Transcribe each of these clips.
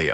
Leo.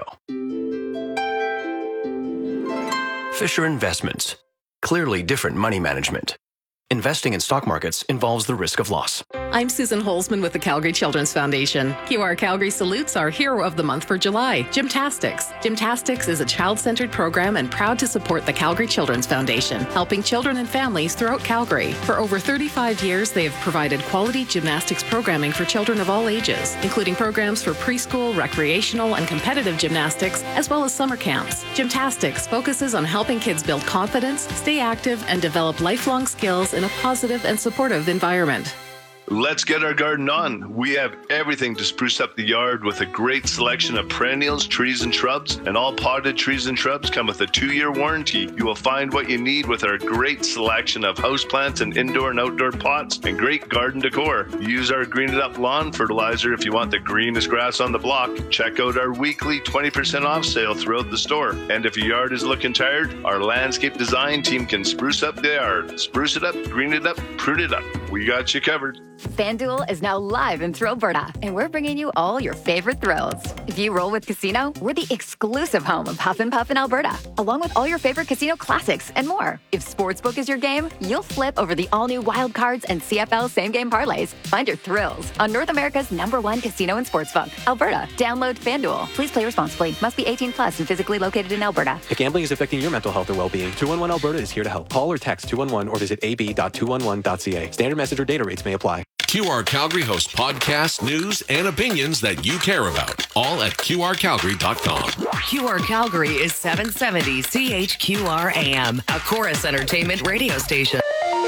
Fisher Investments. Clearly different money management. Investing in stock markets involves the risk of loss. I'm Susan Holzman with the Calgary Children's Foundation. QR Calgary salutes our hero of the month for July, Gymtastics. Gymtastics is a child-centered program and proud to support the Calgary Children's Foundation, helping children and families throughout Calgary. For over 35 years, they have provided quality gymnastics programming for children of all ages, including programs for preschool, recreational, and competitive gymnastics, as well as summer camps. Gymtastics focuses on helping kids build confidence, stay active, and develop lifelong skills in a positive and supportive environment. Let's get our garden on. We have everything to spruce up the yard with a great selection of perennials, trees, and shrubs. And all potted trees and shrubs come with a 2-year warranty. You will find what you need with our great selection of houseplants and indoor and outdoor pots and great garden decor. Use our Green It Up lawn fertilizer if you want the greenest grass on the block. Check out our weekly 20% off sale throughout the store. And if your yard is looking tired, our landscape design team can spruce up the yard. Spruce it up, green it up, prune it up. We got you covered. FanDuel is now live in Thrill Alberta, and we're bringing you all your favorite thrills. If you roll with Casino, we're the exclusive home of Huff and Puff in Alberta, along with all your favorite casino classics and more. If Sportsbook is your game, you'll flip over the all-new Wild Cards and CFL same-game parlays. Find your thrills on North America's #1 casino and sportsbook, Alberta. Download FanDuel. Please play responsibly. Must be 18 plus and physically located in Alberta. If gambling is affecting your mental health or well-being, 211 Alberta is here to help. Call or text 211 or visit ab.211.ca. Standard message or data rates may apply. QR Calgary hosts podcasts, news, and opinions that you care about. All at QRCalgary.com. QR Calgary is 770 CHQR AM, a Chorus Entertainment radio station.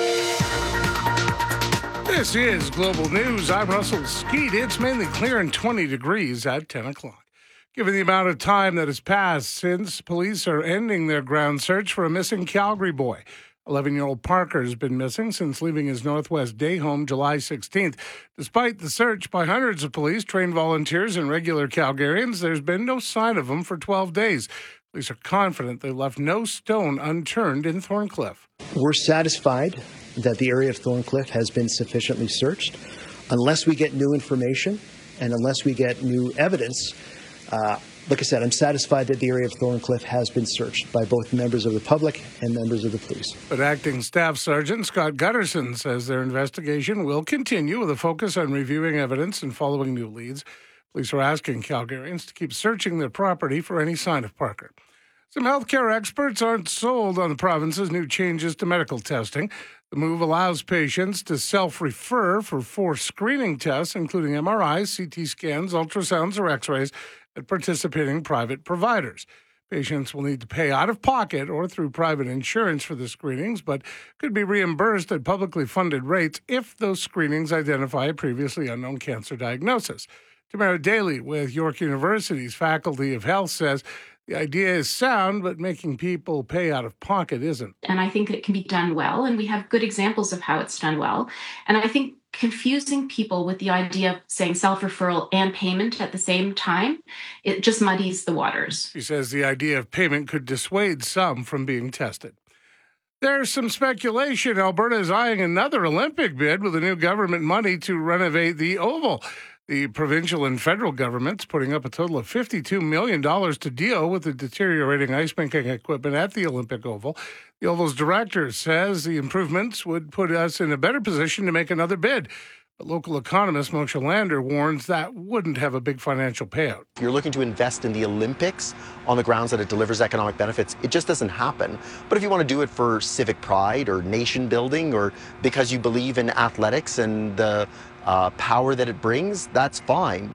This is Global News. I'm Russell Skeet. It's mainly clear and 20 degrees at 10 o'clock. Given the amount of time that has passed since police are ending their ground search for a missing Calgary boy, 11-year-old Parker has been missing since leaving his Northwest day home July 16th. Despite the search by hundreds of police, trained volunteers, and regular Calgarians, there's been no sign of him for 12 days. Police are confident they left no stone unturned in Thorncliffe. We're satisfied that the area of Thorncliffe has been sufficiently searched. Unless we get new information and unless we get new evidence, like I said, I'm satisfied that the area of Thorncliffe has been searched by both members of the public and members of the police. But Acting Staff Sergeant Scott Gutterson says their investigation will continue with a focus on reviewing evidence and following new leads. Police are asking Calgarians to keep searching their property for any sign of Parker. Some healthcare experts aren't sold on the province's new changes to medical testing. The move allows patients to self-refer for 4 screening tests, including MRIs, CT scans, ultrasounds, or X-rays, at participating private providers. Patients will need to pay out of pocket or through private insurance for the screenings, but could be reimbursed at publicly funded rates if those screenings identify a previously unknown cancer diagnosis. Tamara Daly with York University's Faculty of Health says the idea is sound, but making people pay out of pocket isn't. And I think that it can be done well, and we have good examples of how it's done well. And I think confusing people with the idea of saying self-referral and payment at the same time, it just muddies the waters. She says the idea of payment could dissuade some from being tested. There's some speculation Alberta is eyeing another Olympic bid with the new government money to renovate the Oval. The provincial and federal governments putting up a total of $52 million to deal with the deteriorating ice making equipment at the Olympic Oval. The Oval's director says the improvements would put us in a better position to make another bid. But local economist Moshe Lander warns that wouldn't have a big financial payout. If you're looking to invest in the Olympics on the grounds that it delivers economic benefits, it just doesn't happen. But if you want to do it for civic pride or nation building or because you believe in athletics and the power that it brings, that's fine.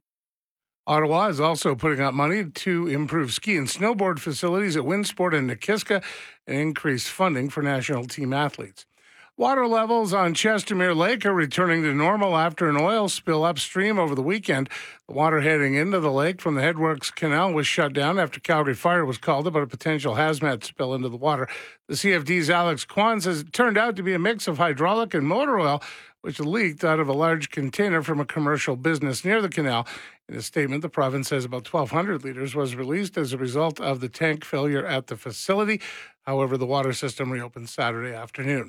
Ottawa is also putting up money to improve ski and snowboard facilities at Winsport and Nikiska and increase funding for national team athletes. Water levels on Chestermere Lake are returning to normal after an oil spill upstream over the weekend. The water heading into the lake from the Headworks Canal was shut down after Calgary Fire was called about a potential hazmat spill into the water. The CFD's Alex Kwan says it turned out to be a mix of hydraulic and motor oil, which leaked out of a large container from a commercial business near the canal. In a statement, the province says about 1,200 litres was released as a result of the tank failure at the facility. However, the water system reopened Saturday afternoon.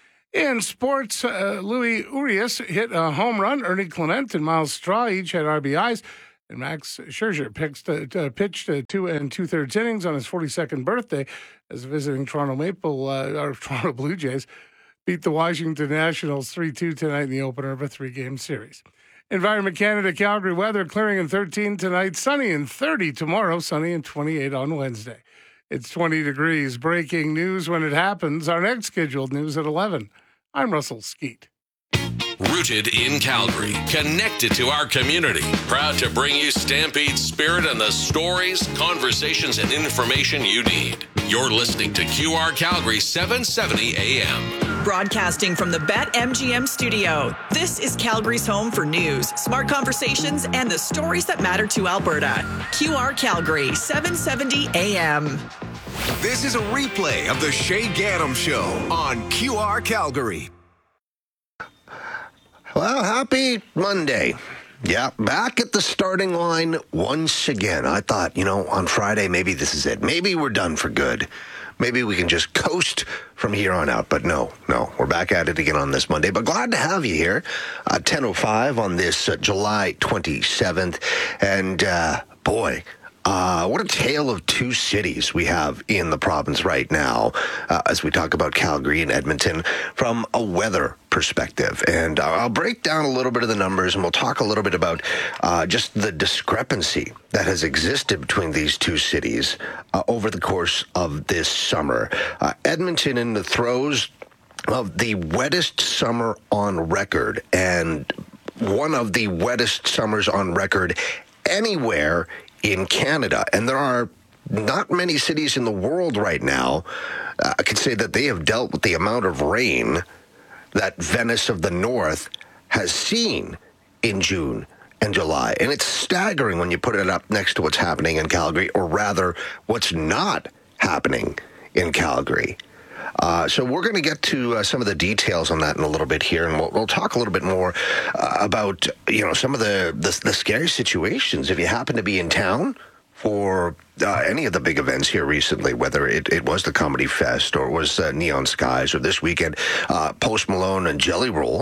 In sports, Louis Urias hit a home run. Ernie Clement and Miles Straw each had RBIs. And Max Scherzer pitched 2 2/3 innings on his 42nd birthday as visiting Toronto Blue Jays beat the Washington Nationals 3-2 tonight in the opener of a 3-game series. Environment Canada, Calgary weather, clearing in 13 tonight, sunny and 30 tomorrow, sunny and 28 on Wednesday. It's 20 degrees. Breaking news when it happens. Our next scheduled news at 11. I'm Russell Skeet. Rooted in Calgary, connected to our community, proud to bring you Stampede spirit and the stories, conversations, and information you need. You're listening to QR Calgary 770 AM. Broadcasting from the BetMGM studio, this is Calgary's home for news, smart conversations, and the stories that matter to Alberta. QR Calgary 770 AM. This is a replay of the Shay Gaddam Show on QR Calgary. Well, happy Monday. Yeah, back at the starting line once again. I thought, on Friday, maybe this is it. Maybe we're done for good. Maybe we can just coast from here on out. But no, we're back at it again on this Monday. But glad to have you here at 10:05 on this July 27th. And boy, what a tale of two cities we have in the province right now as we talk about Calgary and Edmonton from a weather perspective. And I'll break down a little bit of the numbers, and we'll talk a little bit about just the discrepancy that has existed between these two cities over the course of this summer. Edmonton in the throes of the wettest summer on record, and one of the wettest summers on record anywhere in Canada. And there are not many cities in the world right now, I could say that they have dealt with the amount of rain that Venice of the North has seen in June and July. And it's staggering when you put it up next to what's happening in Calgary, or rather what's not happening in Calgary. So we're going to get to some of the details on that in a little bit here, and we'll talk a little bit more about some of the scary situations if you happen to be in town for any of the big events here recently, whether it was the Comedy Fest or it was Neon Skies, or this weekend Post Malone and Jelly Roll.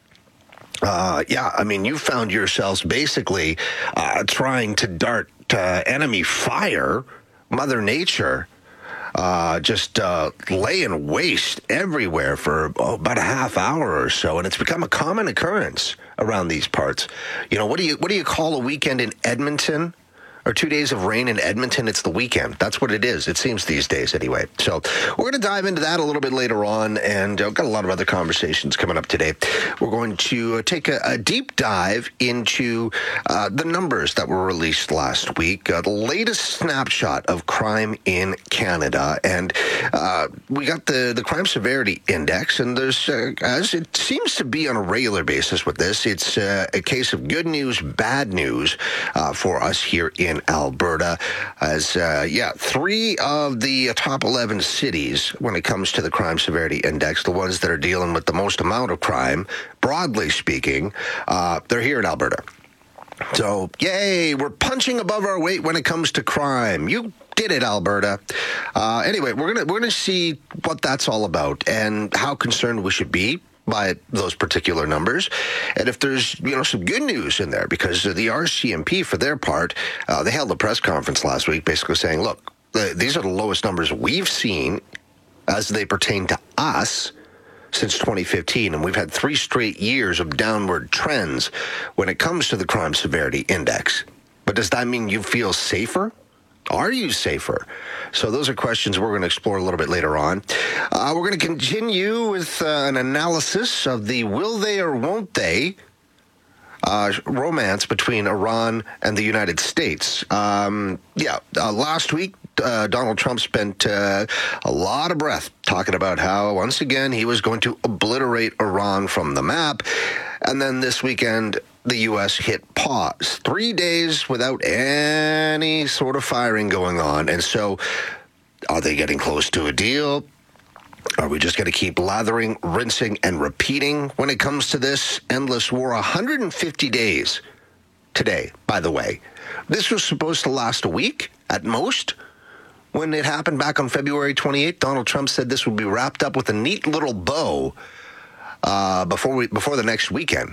You found yourselves basically trying to dart enemy fire, Mother Nature. Just laying waste everywhere for about a half hour or so, and it's become a common occurrence around these parts. What do you call a weekend in Edmonton? Or 2 days of rain in Edmonton? It's the weekend. That's what it is. It seems these days anyway. So we're going to dive into that a little bit later on, and I've got a lot of other conversations coming up today. We're going to take a deep dive into the numbers that were released last week, the latest snapshot of crime in Canada, and we got the crime severity index, and there's, as it seems to be on a regular basis with this, it's a case of good news, bad news for us here in Alberta, as 3 of the top 11 cities when it comes to the crime severity index, the ones that are dealing with the most amount of crime, broadly speaking, they're here in Alberta. So, yay, we're punching above our weight when it comes to crime. You did it, Alberta. Anyway, we're gonna see what that's all about and how concerned we should be by those particular numbers, and if there's some good news in there, because the RCMP, for their part, they held a press conference last week basically saying, look, these are the lowest numbers we've seen as they pertain to us since 2015, and we've had 3 straight years of downward trends when it comes to the crime severity index. But does that mean you feel safer? Are you safer? So those are questions we're going to explore a little bit later on. We're going to continue with an analysis of the will they or won't they romance between Iran and the United States. Last week, Donald Trump spent a lot of breath talking about how, once again, he was going to obliterate Iran from the map. And then this weekend, the U.S. hit pause. 3 days without any sort of firing going on. And so, are they getting close to a deal? Are we just going to keep lathering, rinsing, and repeating when it comes to this endless war? 150 days today, by the way. This was supposed to last a week at most. When it happened back on February 28th, Donald Trump said this would be wrapped up with a neat little bow before the next weekend.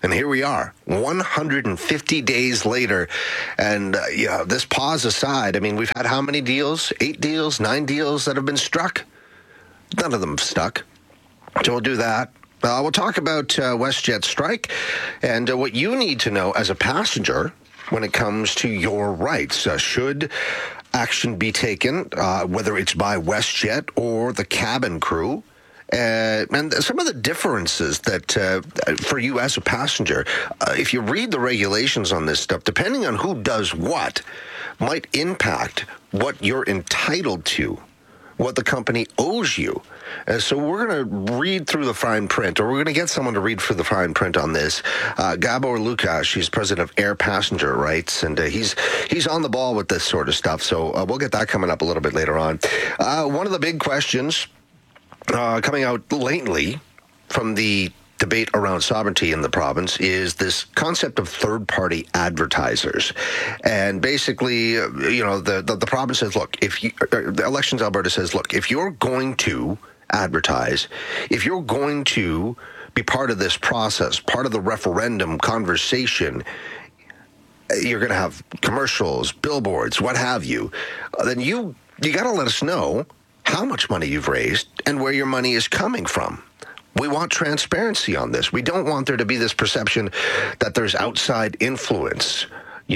And here we are, 150 days later. And this pause aside, I mean, we've had how many deals? 8 deals, 9 deals that have been struck? None of them stuck. So we'll do that. We'll talk about WestJet's strike and what you need to know as a passenger when it comes to your rights. Should action be taken, whether it's by WestJet or the cabin crew? And some of the differences that for you as a passenger, if you read the regulations on this stuff, depending on who does what, might impact what you're entitled to, what the company owes you. And so we're going to read through the fine print, or we're going to get someone to read through the fine print on this. Gabor Lukasz, he's president of Air Passenger Rights, and he's on the ball with this sort of stuff. So we'll get that coming up a little bit later on. One of the big questions coming out lately from the debate around sovereignty in the province is this concept of third-party advertisers. And basically, the province says, look, Elections Alberta says, look, if you're going to advertise, if you're going to be part of this process, part of the referendum conversation, you're going to have commercials, billboards, what have you, then you got to let us know how much money you've raised and where your money is coming from. We want transparency on this. We don't want there to be this perception that there's outside influence,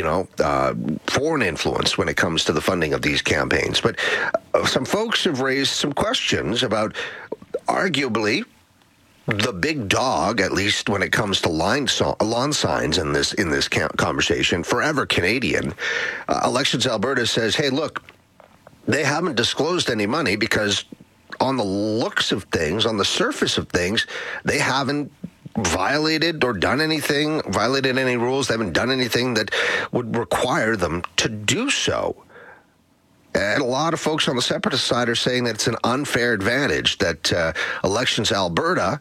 foreign influence when it comes to the funding of these campaigns. But some folks have raised some questions about arguably the big dog, at least when it comes to lawn signs in this conversation, Forever Canadian. Elections Alberta says, hey, look, they haven't disclosed any money because on the looks of things, on the surface of things, they haven't violated any rules. They haven't done anything that would require them to do so. And a lot of folks on the separatist side are saying that it's an unfair advantage, that Elections Alberta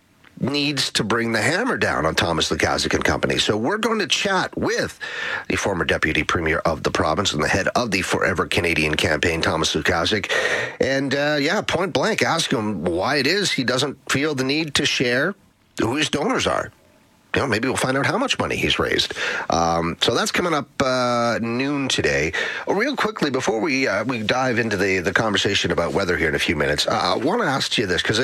needs to bring the hammer down on Thomas Lukaszuk and company. So we're going to chat with the former Deputy Premier of the province and the head of the Forever Canadian campaign, Thomas Lukaszuk. And point blank, ask him why it is he doesn't feel the need to share who his donors are. Maybe we'll find out how much money he's raised. So that's coming up noon today. Real quickly, before we dive into the conversation about weather here in a few minutes, I want to ask you this, because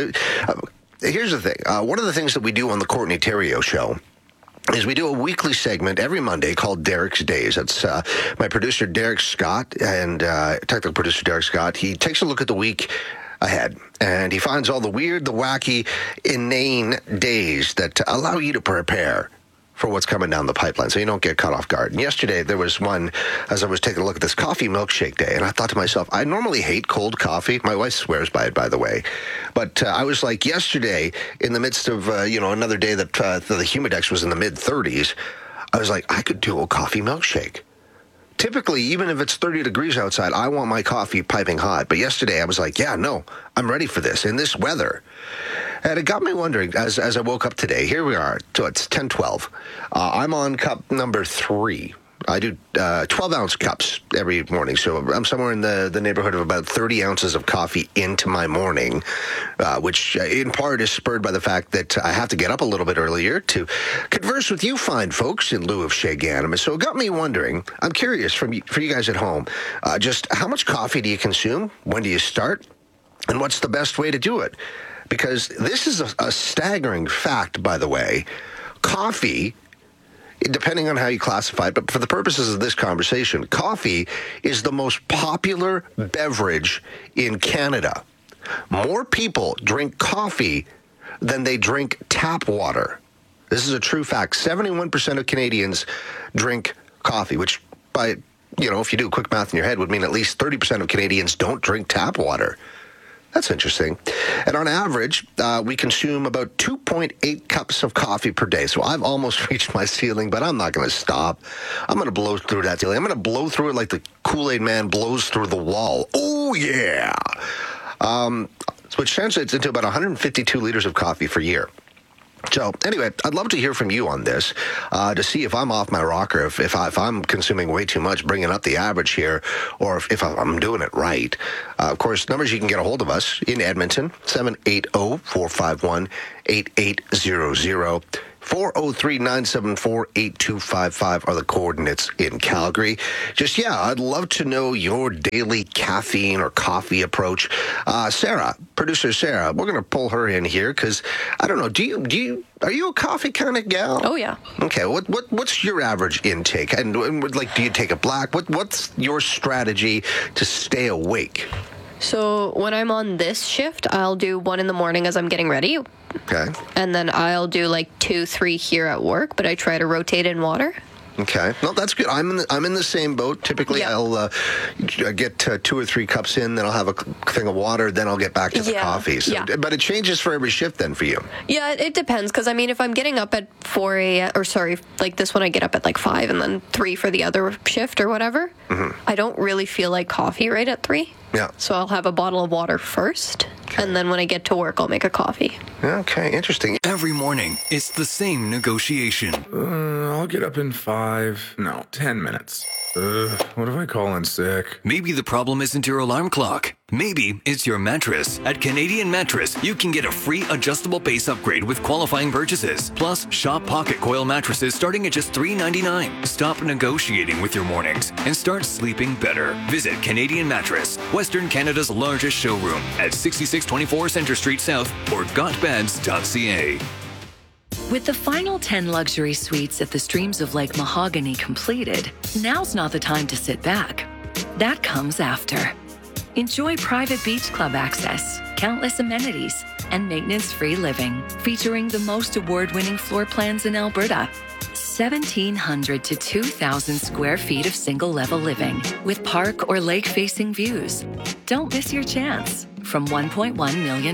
here's the thing. One of the things that we do on the Courtney Theriault Show is we do a weekly segment every Monday called Derek's Days. That's my producer, Derek Scott, and technical producer, Derek Scott. He takes a look at the week ahead, and he finds all the weird, the wacky, inane days that allow you to prepare for what's coming down the pipeline so you don't get caught off guard. And yesterday there was one, as I was taking a look at this coffee milkshake day, and I thought to myself, I normally hate cold coffee. My wife swears by it, by the way. But I was like, yesterday, in the midst of, another day that the Humidex was in the mid-30s, I was like, I could do a coffee milkshake. Typically, even if it's 30 degrees outside, I want my coffee piping hot. But yesterday I was like, I'm ready for this in this weather. And it got me wondering, as I woke up today, here we are, so it's 10:12. I'm on cup number 3. I do 12-ounce cups every morning, so I'm somewhere in the neighborhood of about 30 ounces of coffee into my morning, which in part is spurred by the fact that I have to get up a little bit earlier to converse with you fine folks in lieu of Shay Ganem. So it got me wondering, I'm curious for you guys at home, just how much coffee do you consume? When do you start? And what's the best way to do it? Because this is a staggering fact, by the way. Coffee, depending on how you classify it, but for the purposes of this conversation, coffee is the most popular beverage in Canada. More people drink coffee than they drink tap water. This is a true fact. 71% of Canadians drink coffee, which if you do quick math in your head would mean at least 30% of Canadians don't drink tap water. That's interesting. And on average, we consume about 2.8 cups of coffee per day. So I've almost reached my ceiling, but I'm not going to stop. I'm going to blow through that ceiling. I'm going to blow through it like the Kool-Aid man blows through the wall. Oh, yeah. Which translates into about 152 liters of coffee per year. So anyway, I'd love to hear from you on this to see if I'm off my rocker, if I'm consuming way too much, bringing up the average here, or if I'm doing it right. Of course, numbers you can get a hold of us in Edmonton, 780-451-8800. 403-974-8255 are the coordinates in Calgary. I'd love to know your daily caffeine or coffee approach. Sarah, producer Sarah, we're going to pull her in here because, I don't know, are you a coffee kind of gal? Oh, yeah. Okay, what's your average intake? And do you take it black? What's your strategy to stay awake? So when I'm on this shift, I'll do 1 in the morning as I'm getting ready. Okay. And then I'll do like 2, 3 here at work, but I try to rotate in water. Okay. No, that's good. I'm in the same boat. Typically, I'll get 2 or 3 cups in, then I'll have a thing of water, then I'll get back to the coffee. So, but it changes for every shift then for you. Yeah, it depends. Because, I mean, if I'm getting up at 4 a.m., like this one, I get up at like 5 and then 3 for the other shift or whatever. Mm-hmm. I don't really feel like coffee right at 3. Yeah. So I'll have a bottle of water first, and then when I get to work, I'll make a coffee. Okay, interesting. Every morning, it's the same negotiation. I'll get up in 10 minutes. What if I call in sick? Maybe the problem isn't your alarm clock. Maybe it's your mattress. At Canadian Mattress, you can get a free adjustable base upgrade with qualifying purchases. Plus, shop Pocket Coil mattresses starting at just $3.99. Stop negotiating with your mornings and start sleeping better. Visit Canadian Mattress, Western Canada's largest showroom at 6624 Centre Street South or gotbeds.ca. With the final 10 luxury suites at the Streams of Lake Mahogany completed, now's not the time to sit back. That comes after. Enjoy private beach club access, countless amenities, and maintenance-free living, featuring the most award-winning floor plans in Alberta. 1,700 to 2,000 square feet of single-level living with park or lake-facing views. Don't miss your chance. From $1.1 million.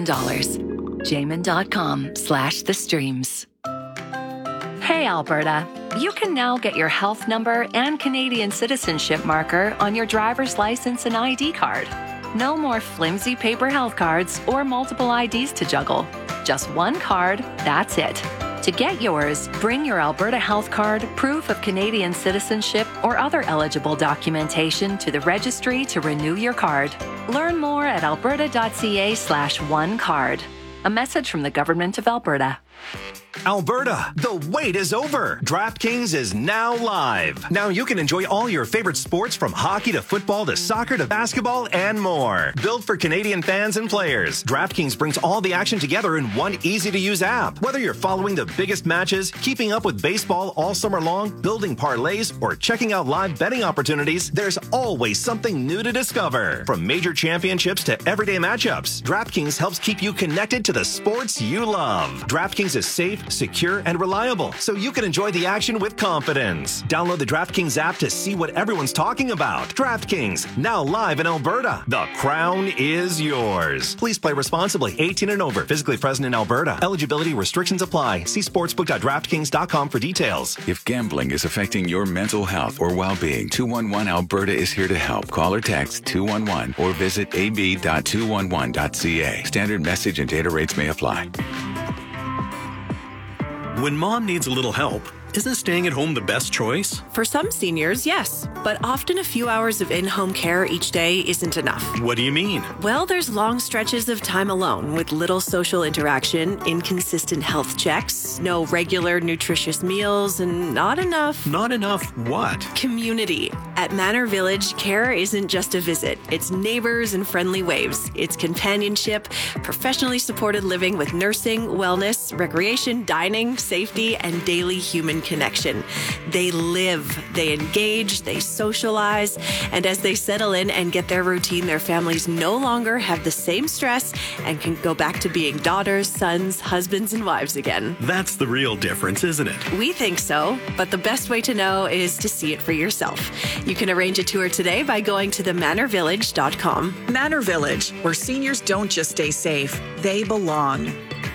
Jamin.com/thestreams. Hey, Alberta. You can now get your health number and Canadian citizenship marker on your driver's license and ID card. No more flimsy paper health cards or multiple IDs to juggle. Just one card, that's it. To get yours, bring your Alberta Health Card, proof of Canadian citizenship, or other eligible documentation to the registry to renew your card. Learn more at alberta.ca/onecard. A message from the Government of Alberta. Alberta, the wait is over. DraftKings is now live. Now you can enjoy all your favorite sports from hockey to football to soccer to basketball and more. Built for Canadian fans and players, DraftKings brings all the action together in one easy-to-use app. Whether you're following the biggest matches, keeping up with baseball all summer long, building parlays, or checking out live betting opportunities, there's always something new to discover. From major championships to everyday matchups, DraftKings helps keep you connected to the sports you love. DraftKings is safe, secure, and reliable, so you can enjoy the action with confidence. Download the DraftKings app to see what everyone's talking about. DraftKings, now live in Alberta. The crown is yours. Please play responsibly. 18 and over. Physically present in Alberta. Eligibility restrictions apply. See sportsbook.draftkings.com for details. If gambling is affecting your mental health or well-being, 211 Alberta is here to help. Call or text 211 or visit ab.211.ca. Standard message and data rates may apply. When mom needs a little help, isn't staying at home the best choice? For some seniors, yes. But often a few hours of in-home care each day isn't enough. What do you mean? Well, there's long stretches of time alone with little social interaction, inconsistent health checks, no regular nutritious meals, and not enough... Not enough what? Community. At Manor Village, care isn't just a visit. It's neighbors and friendly waves. It's companionship, professionally supported living with nursing, wellness, recreation, dining, safety, and daily human connection. They live, they engage, they socialize, and as they settle in and get their routine, their families no longer have the same stress and can go back to being daughters, sons, husbands, and wives again. That's the real difference, isn't it? We think so, but the best way to know is to see it for yourself. You can arrange a tour today by going to themanorvillage.com. Manor Village, where seniors don't just stay safe, they belong.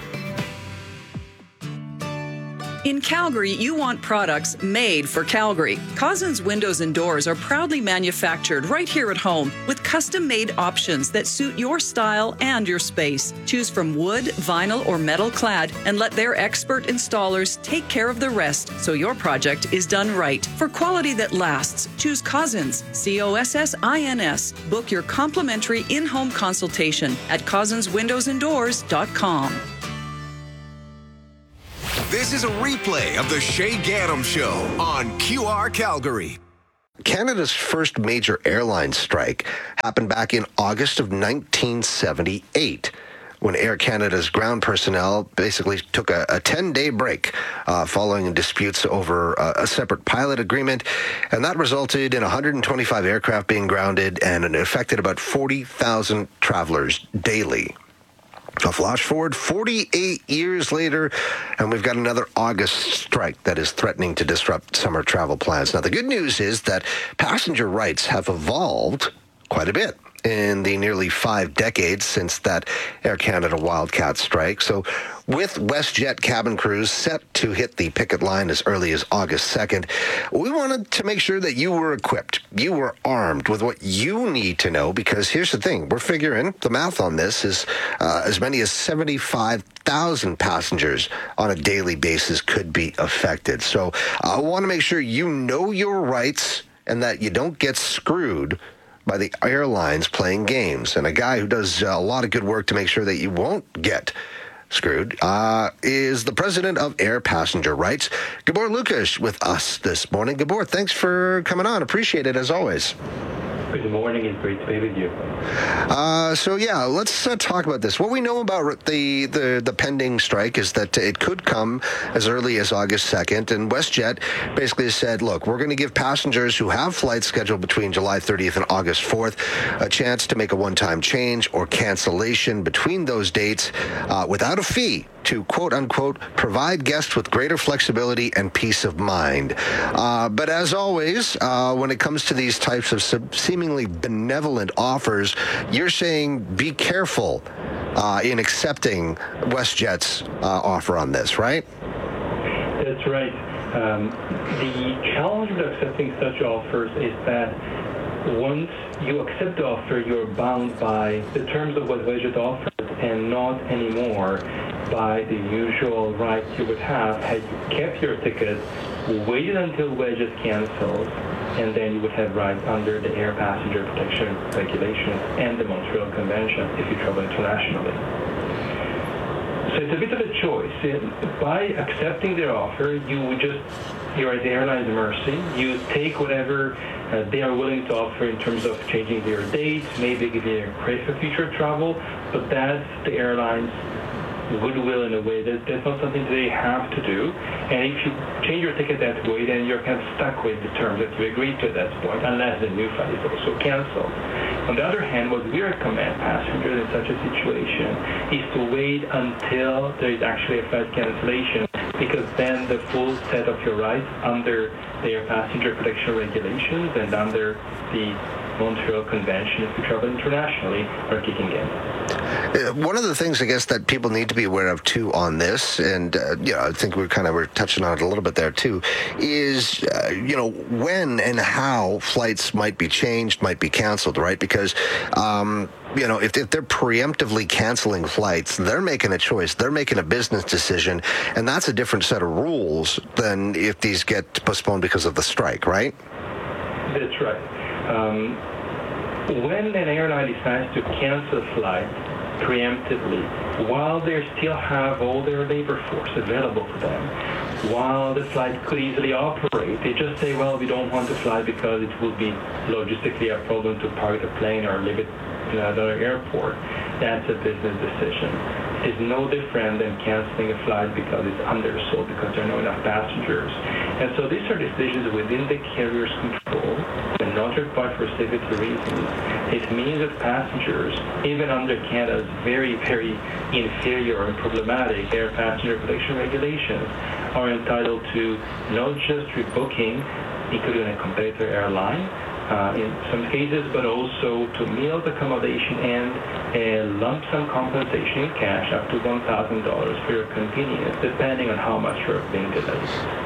In Calgary, you want products made for Calgary. Cousins Windows and Doors are proudly manufactured right here at home with custom-made options that suit your style and your space. Choose from wood, vinyl, or metal clad and let their expert installers take care of the rest so your project is done right. For quality that lasts, choose Cousins, COSSINS. Book your complimentary in-home consultation at cousinswindowsanddoors.com. This is a replay of the Shay Gaddam Show on QR Calgary. Canada's first major airline strike happened back in August of 1978. When Air Canada's ground personnel basically took a 10-day break following disputes over a separate pilot agreement, and that resulted in 125 aircraft being grounded, and it affected about 40,000 travelers daily. A flash forward 48 years later, and we've got another August strike that is threatening to disrupt summer travel plans. Now, the good news is that passenger rights have evolved quite a bit in the nearly 5 decades since that Air Canada Wildcat strike. So with WestJet cabin crews set to hit the picket line as early as August 2nd, we wanted to make sure that you were equipped, you were armed with what you need to know, because here's the thing, we're figuring the math on this is as many as 75,000 passengers on a daily basis could be affected. So I want to make sure you know your rights and that you don't get screwed by the airlines playing games. And a guy who does a lot of good work to make sure that you won't get screwed is the president of Air Passenger Rights, Gabor Lukash, with us this morning. Gabor, thanks for coming on. Appreciate it, as always. Good morning. It's great to be with you. Let's talk about this. What we know about the pending strike is that it could come as early as August 2nd, and WestJet basically said, look, we're going to give passengers who have flights scheduled between July 30th and August 4th a chance to make a one-time change or cancellation between those dates without a fee to, quote-unquote, provide guests with greater flexibility and peace of mind. But as always, when it comes to these types of seemingly benevolent offers, you're saying be careful in accepting WestJet's offer on this, right? That's right. The challenge with accepting such offers is that once you accept the offer, you're bound by the terms of what WestJet offers and not anymore by the usual rights you would have had you kept your ticket, waited until WestJet cancels, and then you would have rights under the Air Passenger Protection Regulations and the Montreal Convention if you travel internationally. So it's a bit of a choice. By accepting their offer, you're at the airline's mercy. You take whatever they are willing to offer in terms of changing their dates, maybe giving you a credit for future travel, but that's the airline's goodwill in a way. That's not something they have to do. And if you change your ticket that way, then you're kind of stuck with the terms that you agreed to at that point, unless the new flight is also canceled. On the other hand, what we recommend passengers in such a situation is to wait until there is actually a flight cancellation, because then the full set of your rights under the Air Passenger Protection Regulations and under the Montreal Convention, if you travel internationally, are kicking in. One of the things, I guess, that people need to be aware of, too, on this, and, I think we're touching on it a little bit there, too, is, when and how flights might be changed, might be canceled, right? Because, if they're preemptively canceling flights, they're making a choice. They're making a business decision, and that's a different set of rules than if these get postponed because of the strike, right? That's right. When an airline decides to cancel a flight preemptively, while they still have all their labor force available to them, while the flight could easily operate, they just say, well, we don't want to fly because it will be logistically a problem to park the plane or leave it in another airport. That's a business decision. It is no different than canceling a flight because it's undersold, because there are not enough passengers. And so these are decisions within the carrier's control and not required for safety reasons. It means that passengers, even under Canada's very, very inferior and problematic Air Passenger Protection Regulations, are entitled to not just rebooking, including a competitor airline, in some cases, but also to meals, accommodation, and a lump sum compensation in cash up to $1,000 for your convenience, depending on how much you're being delayed.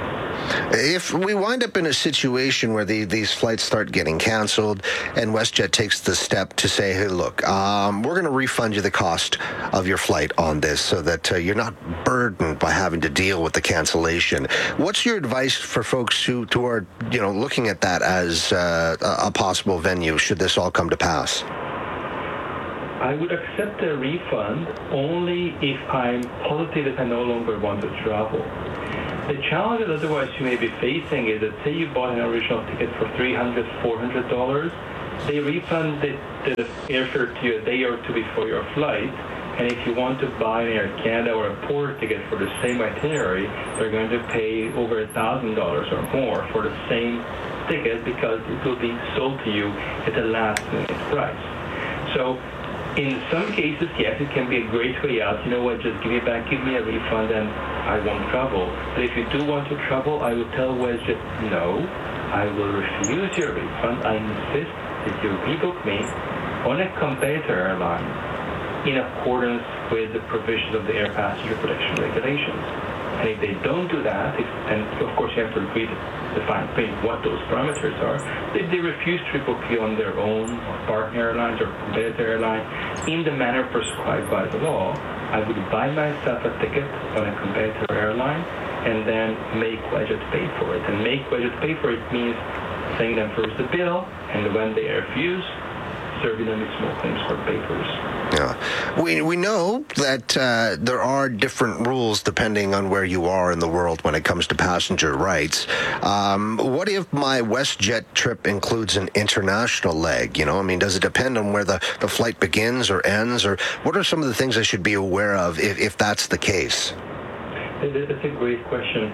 If we wind up in a situation where these flights start getting canceled and WestJet takes the step to say, hey, look, we're going to refund you the cost of your flight on this so that you're not burdened by having to deal with the cancellation. What's your advice for folks who are looking at that as a possible venue should this all come to pass? I would accept a refund only if I'm positive that I no longer want to travel. The challenge that otherwise you may be facing is that, say you bought an original ticket for $300, $400, they refund the airfare to you a day or two before your flight, and if you want to buy an Air Canada or a Porter ticket for the same itinerary, they're going to pay over $1,000 or more for the same ticket because it will be sold to you at the last minute price. So in some cases, yes, it can be a great way out. You know what, just give me a refund and I won't travel. But if you do want to travel, I will tell WestJet, no, I will refuse your refund. I insist that you rebook me on a competitor airline in accordance with the provisions of the Air Passenger Protection Regulations. And if they don't do that, and of course you have to agree to define what those parameters are, if they refuse to rebook you on their own or partner airlines or competitor airline in the manner prescribed by the law, I would buy myself a ticket on a competitor airline and then make WestJet pay for it. And make WestJet pay for it means sending them first the bill, and when they refuse, serving them with small claims court papers. Yeah. We know that there are different rules depending on where you are in the world when it comes to passenger rights. What if my WestJet trip includes an international leg? You know, I mean, does it depend on where the flight begins or ends? Or what are some of the things I should be aware of if that's the case? That's a great question.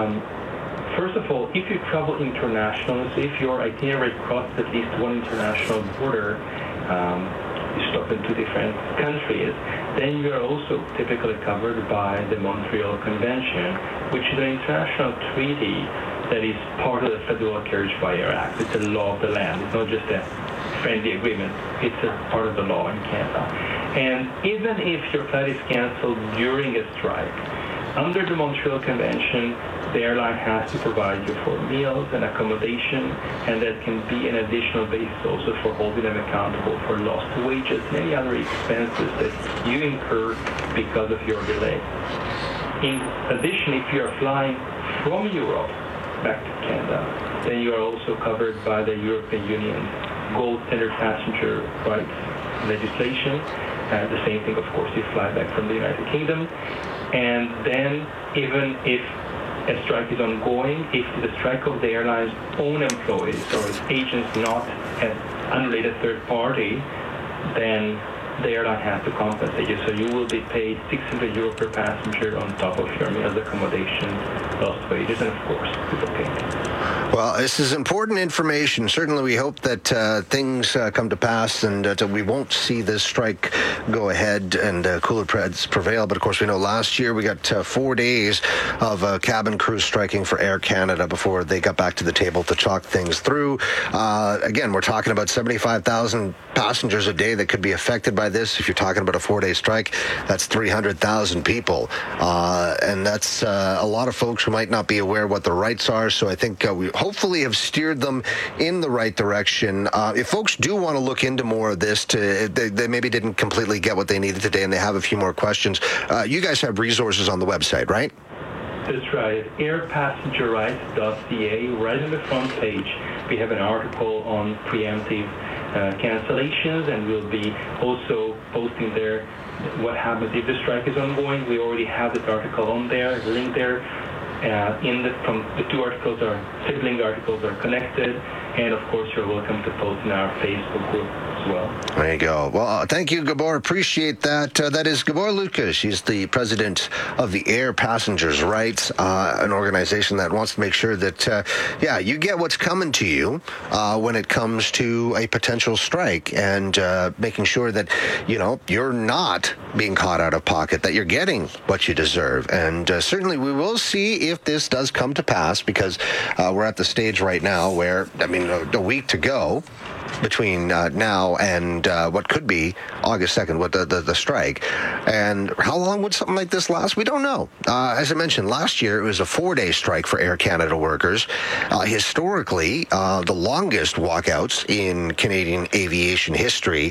First of all, if you travel internationally, so if your itinerary crosses at least one international border, you stop in two different countries, then you are also typically covered by the Montreal Convention, which is an international treaty that is part of the Federal Carriage by Air Act. It's a law of the land. It's not just a friendly agreement. It's a part of the law in Canada. And even if your flight is canceled during a strike, under the Montreal Convention, the airline has to provide you for meals and accommodation, and that can be an additional basis also for holding them accountable for lost wages and any other expenses that you incur because of your delay. In addition, if you are flying from Europe back to Canada, then you are also covered by the European Union Gold Standard Passenger Rights legislation. The same thing, of course, you fly back from the United Kingdom. And then even if a strike is ongoing, if the strike of the airline's own employees or its agents, not an unrelated third party, then the airline has to compensate you. So you will be paid €600 per passenger on top of your meals, accommodation, lost wages, and of course, people pay. Well, this is important information. Certainly, we hope that things come to pass and that we won't see this strike go ahead and cooler heads prevail. But of course, we know last year we got 4 days of cabin crews striking for Air Canada before they got back to the table to talk things through. Again, we're talking about 75,000 passengers a day that could be affected by this. If you're talking about a 4-day strike, that's 300,000 people. And that's a lot of folks who might not be aware what their rights are. So I think we hopefully have steered them in the right direction. If folks do want to look into more of this, they maybe didn't completely get what they needed today and they have a few more questions, you guys have resources on the website, right? That's right. airpassengerrights.ca. Right on the front page, we have an article on preemptive cancellations, and we'll be also posting there what happens if the strike is ongoing. We already have this article on there, link there. From the two articles are sibling articles are connected, and of course you're welcome to post in our Facebook group as well. There you go. Well, thank you, Gabor. Appreciate that. That is Gabor Lukas. She's the president of the Air Passengers Rights, an organization that wants to make sure that, you get what's coming to you when it comes to a potential strike, and making sure that, you're not being caught out of pocket, that you're getting what you deserve. And certainly we will see if this does come to pass, because we're at the stage right now where, a week to go between now and what could be August 2nd with the strike. And how long would something like this last? We don't know. As I mentioned, last year it was a 4-day strike for Air Canada workers. Historically, the longest walkouts in Canadian aviation history,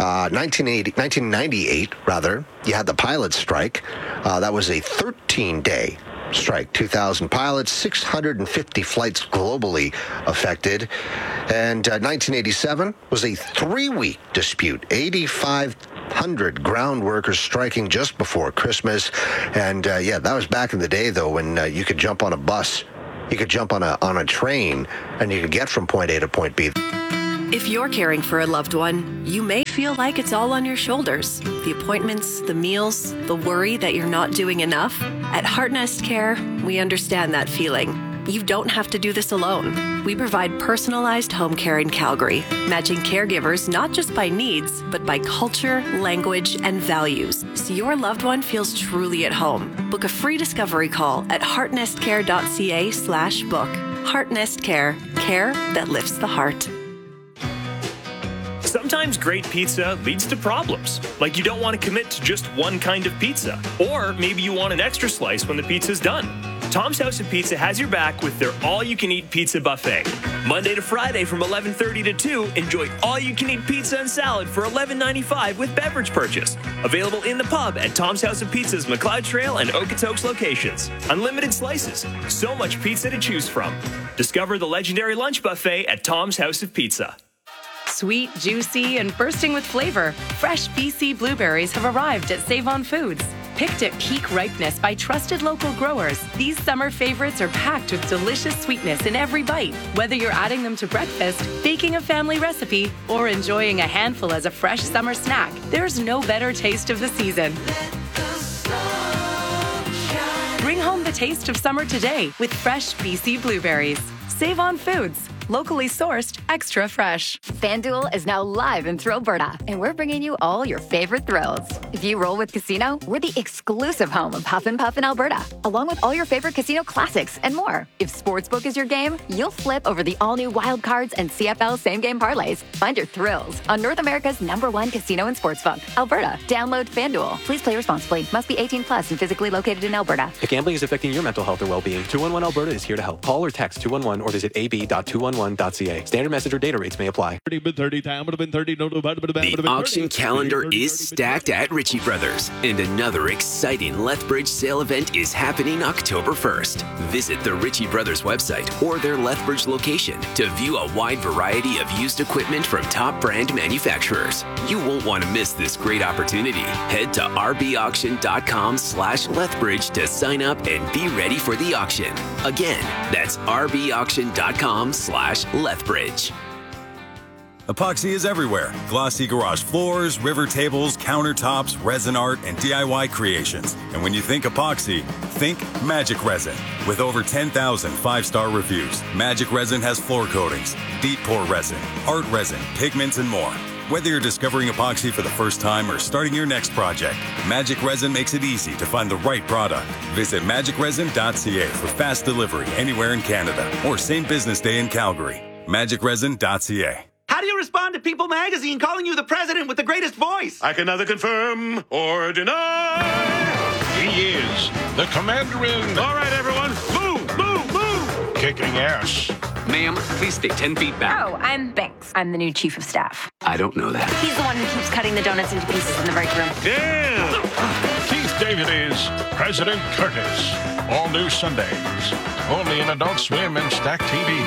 1998, you had the pilots strike. That was a 13-day strike. 2,000 pilots, 650 flights globally affected. And 1987 was a 3-week dispute. 85 100 ground workers striking just before Christmas. And that was back in the day, though, when you could jump on a bus, you could jump on a train, and you could get from point A to point B. If you're caring for a loved one, you may feel like it's all on your shoulders. The appointments, the meals, the worry that you're not doing enough. At Heartnest Care, we understand that feeling. You don't have to do this alone. We provide personalized home care in Calgary, matching caregivers not just by needs, but by culture, language, and values, so your loved one feels truly at home. Book a free discovery call at heartnestcare.ca/book. Heartnest Care, care that lifts the heart. Sometimes great pizza leads to problems, like you don't want to commit to just one kind of pizza, or maybe you want an extra slice when the pizza's done. Tom's House of Pizza has your back with their all-you-can-eat pizza buffet. Monday to Friday from 11:30 to 2, enjoy all-you-can-eat pizza and salad for $11.95 with beverage purchase. Available in the pub at Tom's House of Pizza's McLeod Trail and Okotoks locations. Unlimited slices, so much pizza to choose from. Discover the legendary lunch buffet at Tom's House of Pizza. Sweet, juicy, and bursting with flavor, fresh BC blueberries have arrived at Save-On Foods. Picked at peak ripeness by trusted local growers, these summer favorites are packed with delicious sweetness in every bite. Whether you're adding them to breakfast, baking a family recipe, or enjoying a handful as a fresh summer snack, there's no better taste of the season. Bring home the taste of summer today with fresh BC blueberries. Save-On Foods. Locally sourced, extra fresh. FanDuel is now live in Thrillberta, and we're bringing you all your favorite thrills. If you roll with Casino, we're the exclusive home of Huff and Puff in Alberta, along with all your favorite casino classics and more. If Sportsbook is your game, you'll flip over the all-new Wild Cards and CFL same-game parlays. Find your thrills on North America's #1 casino and sportsbook, Alberta. Download FanDuel. Please play responsibly. Must be 18 plus and physically located in Alberta. If gambling is affecting your mental health or well-being, 211 Alberta is here to help. Call or text 211 or visit ab.211.ca. Standard message or data rates may apply. The auction calendar is stacked at Ritchie Brothers, and another exciting Lethbridge sale event is happening October 1st. Visit the Ritchie Brothers website or their Lethbridge location to view a wide variety of used equipment from top brand manufacturers. You won't want to miss this great opportunity. Head to rbauction.com/Lethbridge to sign up and be ready for the auction. Again, that's rbauction.com/Lethbridge. Epoxy is everywhere. Glossy garage floors, river tables, countertops, resin art, and DIY creations. And when you think epoxy, think Magic Resin. With over 10,000 five-star reviews, Magic Resin has floor coatings, deep pour resin, art resin, pigments, and more. Whether you're discovering epoxy for the first time or starting your next project, Magic Resin makes it easy to find the right product. Visit magicresin.ca for fast delivery anywhere in Canada or same business day in Calgary. magicresin.ca. How do you respond to People Magazine calling you the president with the greatest voice? I can neither confirm or deny. He is the commander-in. All right, everyone, move, move, move. Kicking ass. Ma'am, please stay 10 feet back. Oh, I'm Banks. I'm the new chief of staff. I don't know that. He's the one who keeps cutting the donuts into pieces in the break room. Yeah. Keith David is President Curtis. All new Sundays. Only in Adult Swim and Stack TV.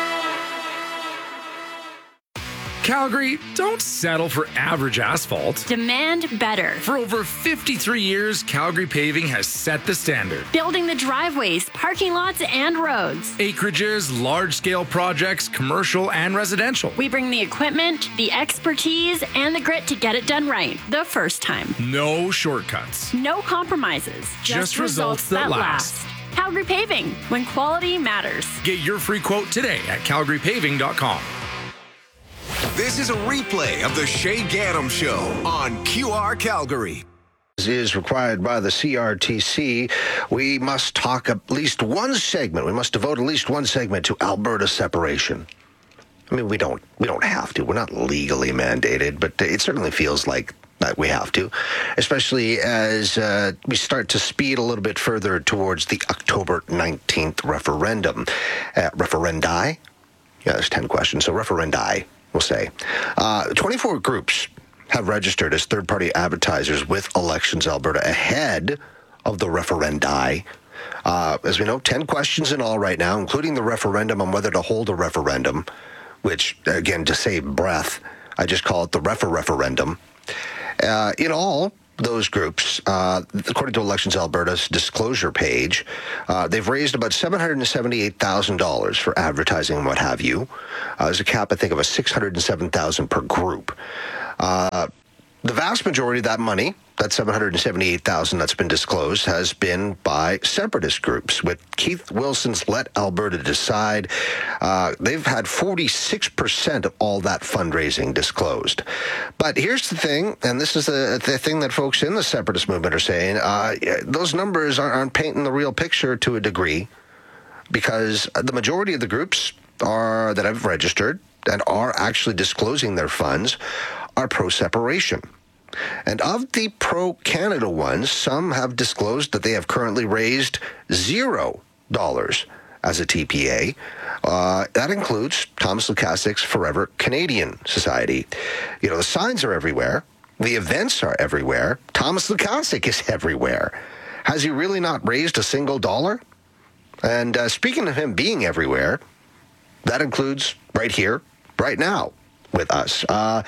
Calgary, don't settle for average asphalt. Demand better. For over 53 years, Calgary Paving has set the standard. Building the driveways, parking lots, and roads. Acreages, large-scale projects, commercial and residential. We bring the equipment, the expertise, and the grit to get it done right the first time. No shortcuts. No compromises. Just results that last. Calgary Paving, when quality matters. Get your free quote today at calgarypaving.com. This is a replay of the Shay Gaddam Show on QR Calgary. Is required by the CRTC. We must talk at least one segment. We must devote at least one segment to Alberta separation. I mean, we don't have to. We're not legally mandated, but it certainly feels like that we have to, especially as we start to speed a little bit further towards the October 19th referendum. Referendi? Yeah, there's 10 questions, so referendi. We'll say. 24 groups have registered as third-party advertisers with Elections Alberta ahead of the referendi. As we know, 10 questions in all right now, including the referendum on whether to hold a referendum, which, again, to save breath, I just call it the referendum. In all, those groups, according to Elections Alberta's disclosure page, they've raised about $778,000 for advertising and what have you. There's a cap, I think, of a $607,000 per group. The vast majority of that money, that $778,000 that's been disclosed, has been by separatist groups. With Keith Wilson's Let Alberta Decide, they've had 46% of all that fundraising disclosed. But here's the thing, and this is the thing that folks in the separatist movement are saying, those numbers aren't painting the real picture to a degree, because the majority of the groups that have registered and are actually disclosing their funds are pro-separation. And of the pro-Canada ones, some have disclosed that they have currently raised $0 as a TPA. That includes Thomas Lukaszik's Forever Canadian Society. You know, the signs are everywhere. The events are everywhere. Thomas Lukaszik is everywhere. Has he really not raised a single dollar? And speaking of him being everywhere, that includes right here, right now, with us.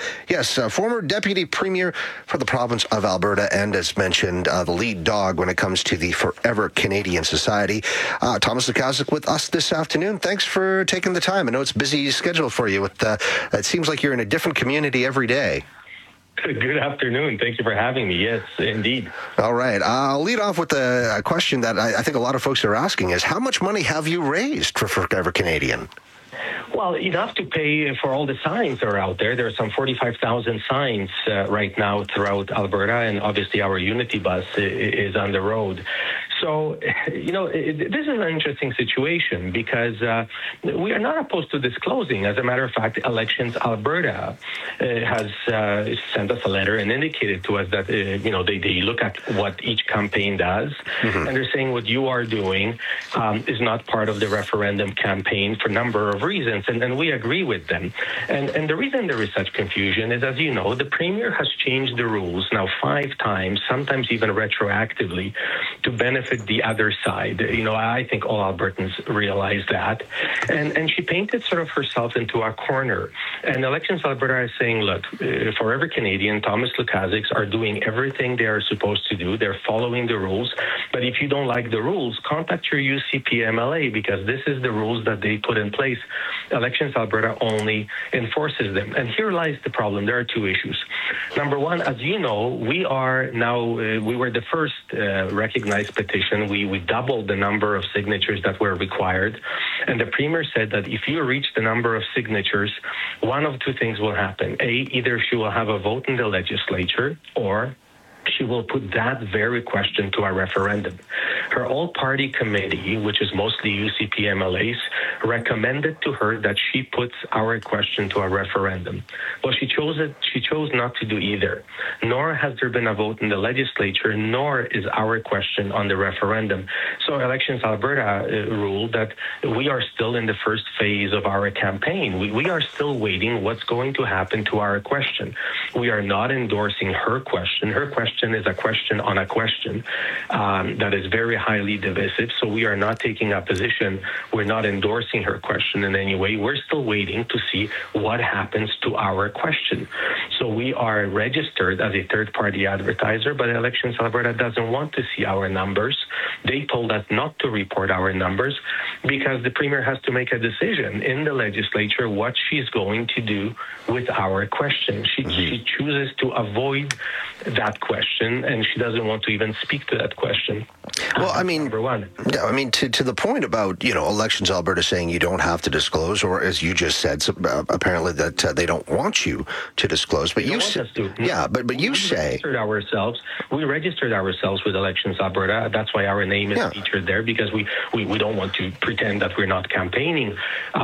Former Deputy Premier for the province of Alberta, and as mentioned, the lead dog when it comes to the Forever Canadian Society. Thomas Lukaszik with us this afternoon. Thanks for taking the time. I know it's a busy schedule for you. It seems like you're in a different community every day. Good afternoon. Thank you for having me. Yes, indeed. All right. I'll lead off with a question that I think a lot of folks are asking is, how much money have you raised for Forever Canadian? Well, enough to pay for all the signs that are out there. There are some 45,000 signs right now throughout Alberta, and obviously our Unity bus is on the road. So, this is an interesting situation because we are not opposed to disclosing. As a matter of fact, Elections Alberta has sent us a letter and indicated to us that, they look at what each campaign does, and they're saying what you are doing is not part of the referendum campaign for a number of reasons, and we agree with them. And the reason there is such confusion is, as you know, the Premier has changed the rules now 5 times, sometimes even retroactively, to benefit the other side. I think all Albertans realize that. And she painted sort of herself into a corner. And Elections Alberta is saying, look, Forever Canadian, Thomas Lukaszik are doing everything they are supposed to do. They're following the rules. But if you don't like the rules, contact your UCP-MLA, because this is the rules that they put in place. Elections Alberta only enforces them. And here lies the problem. There are 2 issues. Number one, as you know, we are now, we were the first recognized petition. We doubled the number of signatures that were required. And the Premier said that if you reach the number of signatures, one of 2 things will happen. Either she will have a vote in the legislature, or she will put that very question to a referendum. Her all-party committee, which is mostly UCP MLAs, recommended to her that she puts our question to a referendum. Well, she chose not to do either. Nor has there been a vote in the legislature, nor is our question on the referendum. So Elections Alberta ruled that we are still in the first phase of our campaign. We are still waiting what's going to happen to our question. We are not endorsing her question. Her question is a question on a question that is very highly divisive. So we are not taking a position. We're not endorsing her question in any way. We're still waiting to see what happens to our question. So we are registered as a third-party advertiser, but Elections Alberta doesn't want to see our numbers. They told us not to report our numbers because the Premier has to make a decision in the legislature what she's going to do with our question. She chooses to avoid that question, and she doesn't want to even speak to that question. Well, I mean, number one. Yeah, I mean, to the point about, Elections Alberta saying you don't have to disclose, or as you just said, apparently that they don't want you to disclose. But you say, yeah, but you say we registered ourselves with Elections Alberta. That's why our name is featured there, because we don't want to pretend that we're not campaigning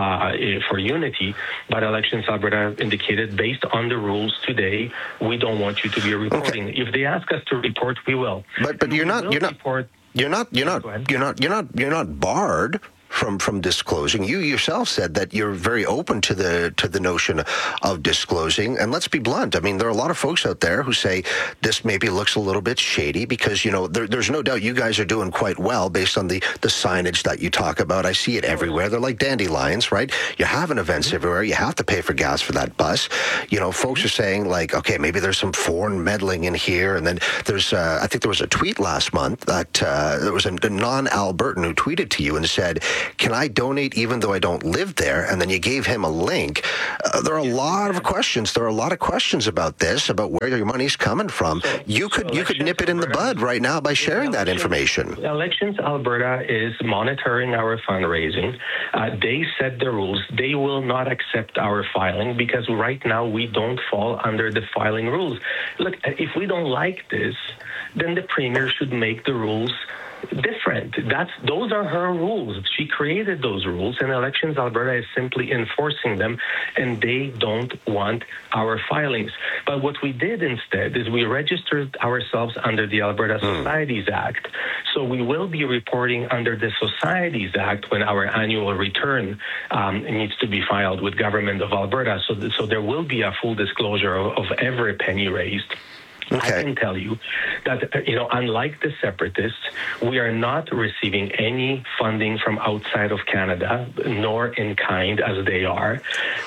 for unity. But Elections Alberta indicated, based on the rules today, we don't want you to be reporting. Okay. If they ask us to report, we will. But you're not barred from disclosing. You yourself said that you're very open to the notion of disclosing. And let's be blunt. I mean, there are a lot of folks out there who say this maybe looks a little bit shady because, there's no doubt you guys are doing quite well based on the signage that you talk about. I see it everywhere. They're like dandelions, right? You're having events everywhere. You have to pay for gas for that bus. Folks are saying like, okay, maybe there's some foreign meddling in here. And then there's, I think there was a tweet last month that there was a non-Albertan who tweeted to you and said, can I donate even though I don't live there? And then you gave him a link. There are a lot of questions. There are a lot of questions about this, about where your money's coming from. You could nip it in the bud right now by sharing that information. Elections Alberta is monitoring our fundraising. They set the rules. They will not accept our filing because right now we don't fall under the filing rules. Look, if we don't like this, then the Premier should make the rules different. Those are her rules. She created those rules, and Elections Alberta is simply enforcing them, and they don't want our filings. But what we did instead is we registered ourselves under the Alberta Societies Act. So we will be reporting under the Societies Act when our annual return needs to be filed with Government of Alberta. So there will be a full disclosure of every penny raised. Okay. I can tell you that, unlike the separatists, we are not receiving any funding from outside of Canada, nor in kind as they are.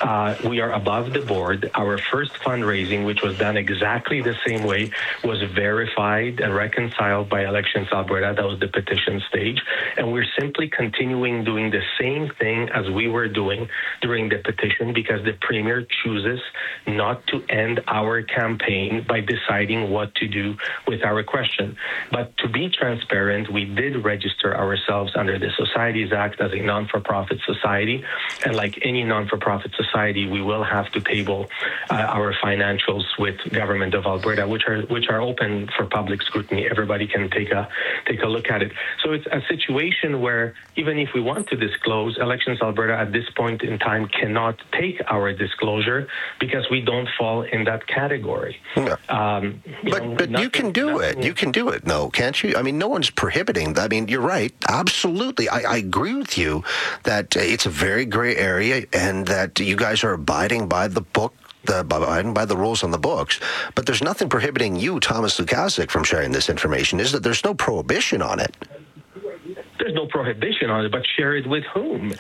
We are above the board. Our first fundraising, which was done exactly the same way, was verified and reconciled by Elections Alberta. That was the petition stage. And we're simply continuing doing the same thing as we were doing during the petition because the Premier chooses not to end our campaign by deciding what to do with our question. But to be transparent, we did register ourselves under the Societies Act as a non-for-profit society. And like any non-for-profit society, we will have to table our financials with Government of Alberta, which are open for public scrutiny. Everybody can take a look at it. So it's a situation where even if we want to disclose, Elections Alberta at this point in time cannot take our disclosure because we don't fall in that category. Yeah. But you can do it. You can do it, no, can't you? I mean, no one's prohibiting. I mean, you're right. Absolutely. I agree with you that it's a very gray area and that you guys are abiding by the book. Abiding by the rules on the books, but there's nothing prohibiting you, Thomas Lukaszuk, from sharing this information. Is that there's no prohibition on it? There's no prohibition on it, but share it with whom?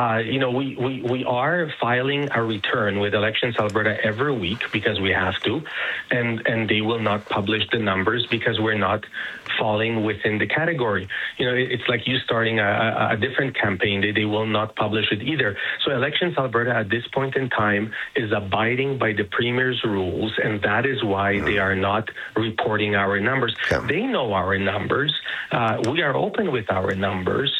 We are filing a return with Elections Alberta every week because we have to, and they will not publish the numbers because we're not falling within the category. It's like you starting a different campaign. They will not publish it either. So Elections Alberta at this point in time is abiding by the Premier's rules, and that is why they are not reporting our numbers. Yeah. They know our numbers. We are open with our numbers.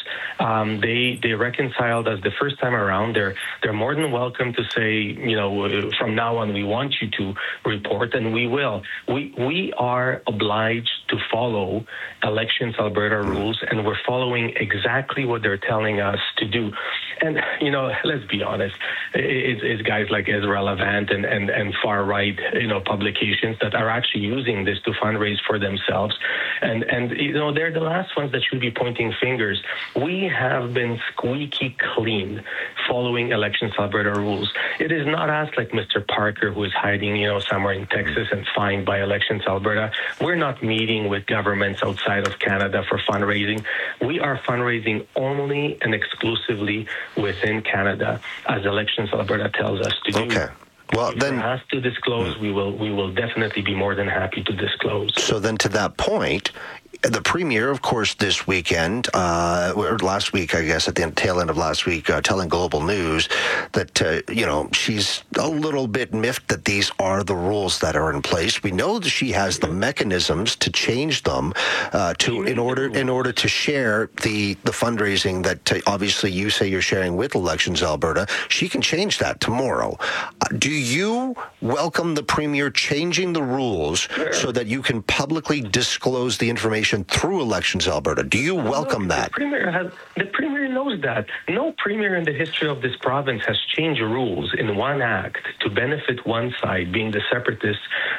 They reconciled us the first time around. They're more than welcome to say, from now on we want you to report, and we will. We are obliged to follow Elections Alberta rules, and we're following exactly what they're telling us to do. And, let's be honest, it's guys like Ezra Levant and far-right, publications that are actually using this to fundraise for themselves. And they're the last ones that should be pointing fingers. We have been squeaky clean following Elections Alberta rules. It is not us like Mr. Parker who is hiding, somewhere in Texas and fined by Elections Alberta. We're not meeting with governments outside of Canada for fundraising. We are fundraising only and exclusively within Canada, as Elections Alberta tells us to do. Okay. Well, then, has to disclose. We will definitely be more than happy to disclose. So then, to that point, the Premier, of course, this weekend, or last week, I guess, at the tail end of last week, telling Global News that, she's a little bit miffed that these are the rules that are in place. We know that she has the mechanisms to change them in order to share the fundraising that obviously you say you're sharing with Elections Alberta. She can change that tomorrow. Do you welcome the Premier changing the rules so that you can publicly disclose the information through Elections Alberta? Do you welcome that? The Premier knows that. No Premier in the history of this province has changed rules in one act to benefit one side, being the separatists,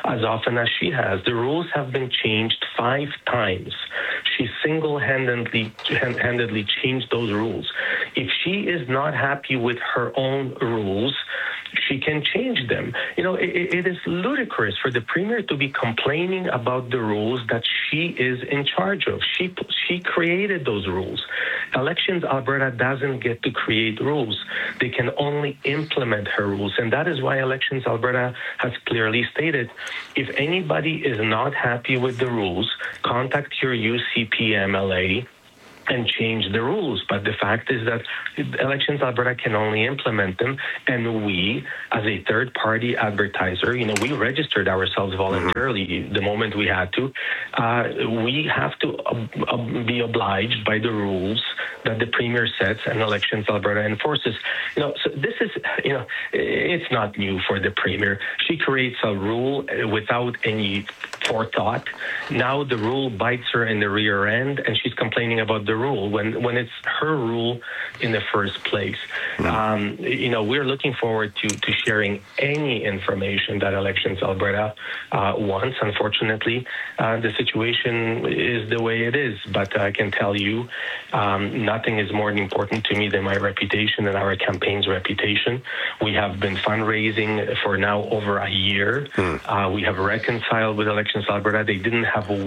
as often as she has. The rules have been changed 5 times. She single-handedly changed those rules. If she is not happy with her own rules, she can change them. It is ludicrous for the premier to be complaining about the rules that she is in charge of. She created those rules. Elections Alberta doesn't get to create rules. They can only implement her rules. And that is why Elections Alberta has clearly stated, if anybody is not happy with the rules, contact your UCP-MLA and change the rules. But the fact is that Elections Alberta can only implement them, and we, as a third-party advertiser, we registered ourselves voluntarily the moment we had to. We have to be obliged by the rules that the Premier sets and Elections Alberta enforces. So this is, it's not new for the Premier. She creates a rule without any forethought. Now the rule bites her in the rear end, and she's complaining about the rule when it's her rule in the first place. We're looking forward to sharing any information that Elections Alberta wants. Unfortunately, the situation is the way it is, but I can tell you nothing is more important to me than my reputation and our campaign's reputation. We have been fundraising for now over a year. We have reconciled with Elections Alberta. They didn't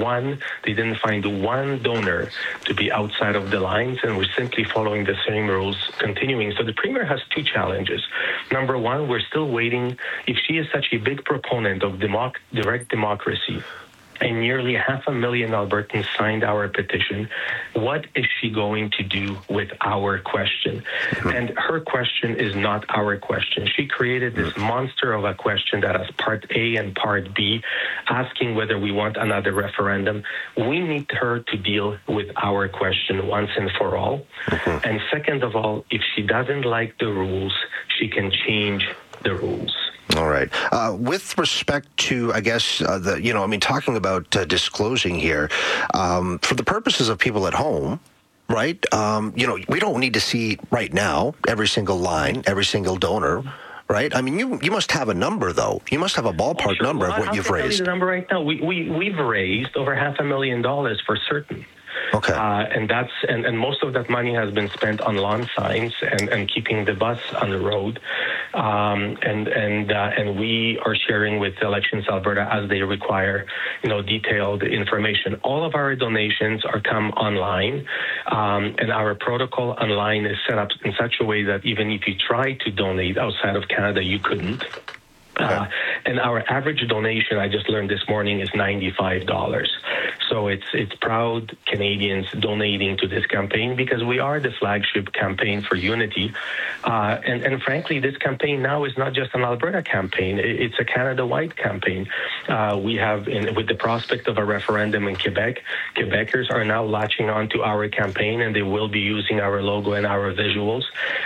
find one donor to be outside of the lines, and we're simply following the same rules continuing. So the Premier has 2 challenges. Number one, we're still waiting. If she is such a big proponent of direct democracy, and nearly 500,000 Albertans signed our petition, what is she going to do with our question? And her question is not our question. She created this monster of a question that has Part A and Part B, asking whether we want another referendum. We need her to deal with our question once and for all. And second of all, if she doesn't like the rules, she can change the rules. All right. With respect to, I guess, talking about disclosing here, for the purposes of people at home, right, we don't need to see right now every single line, every single donor, right? I mean, you must have a number, though. You must have a ballpark number of what you've raised. I'll tell you the number right now. We've raised over $500,000 for certain. Okay. And most of that money has been spent on lawn signs and keeping the bus on the road. And we are sharing with Elections Alberta as they require, detailed information. All of our donations are come online, and our protocol online is set up in such a way that even if you try to donate outside of Canada, you couldn't. And our average donation, I just learned this morning, is $95. So it's proud Canadians donating to this campaign because we are the flagship campaign for unity. And frankly, this campaign now is not just an Alberta campaign. It's a Canada-wide campaign. We have, with the prospect of a referendum in Quebec, Quebecers are now latching on to our campaign, and they will be using our logo and our visuals.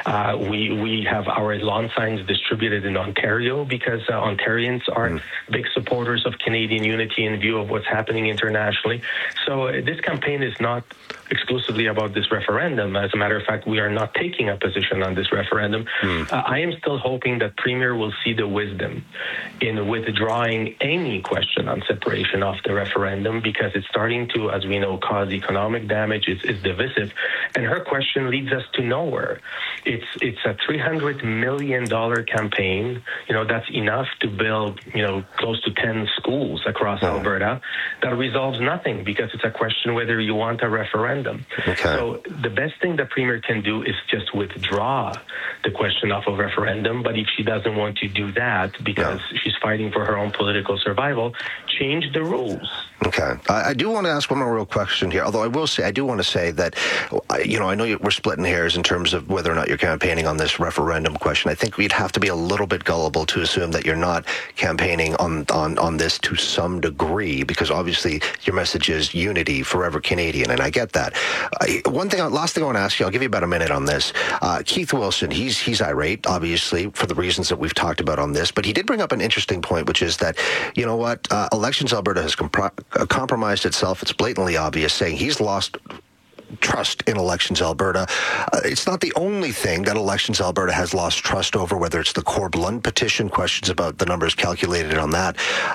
We have our lawn signs distributed in Ontario because Ontarians are big supporters of Canadian unity in view of what's happening internationally. So this campaign is not exclusively about this referendum. As a matter of fact, we are not taking a position on this referendum. I am still hoping that Premier will see the wisdom in withdrawing any question on separation of the referendum because it's starting to, as we know, cause economic damage. It's divisive. And her question leads us to nowhere. It's a $300 million campaign. That's enough to build, close to 10 schools across Alberta. That resolves nothing because it's a question whether you want a referendum. Okay. So the best thing the Premier can do is just withdraw the question of a referendum. But if she doesn't want to do that because she's fighting for her own political survival, change the rules. Okay. I do want to ask one more real question here, although I do want to say that, I know we're splitting hairs in terms of whether or not you're campaigning on this referendum question. I think we'd have to be a little bit gullible to assume that you're not campaigning on this to some degree, because obviously your message is unity, forever Canadian, and I get that. Last thing I want to ask you, I'll give you about a minute on this. Keith Wilson, he's irate, obviously, for the reasons that we've talked about on this, but he did bring up an interesting point, which is that, Elections Alberta has compromised itself. It's blatantly obvious, saying he's lost trust in Elections Alberta. It's not the only thing that Elections Alberta has lost trust over, whether it's the Corb Lund petition, questions about the numbers calculated on that.